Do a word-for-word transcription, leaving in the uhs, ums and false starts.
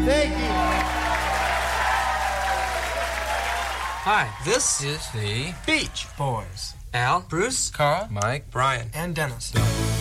Thank you. Hi, this is the Beach Boys. Al, Bruce, Carl, Mike, Brian, and Dennis.